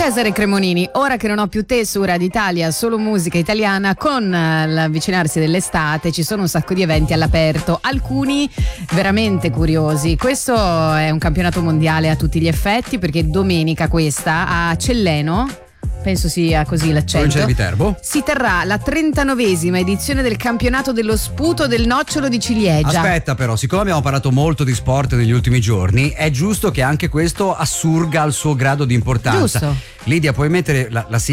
Cesare Cremonini, ora che non ho più te su Radio Italia, solo musica italiana, con l'avvicinarsi dell'estate ci sono un sacco di eventi all'aperto, alcuni veramente curiosi. Questo è un campionato mondiale a tutti gli effetti, perché domenica questa a Celleno, penso sia così l'accento, provincia di Viterbo, si terrà la 39esima edizione del campionato dello sputo del nocciolo di ciliegia. Aspetta però, siccome abbiamo parlato molto di sport negli ultimi giorni, è giusto che anche questo assurga il suo grado di importanza. Giusto. Lidia, puoi mettere la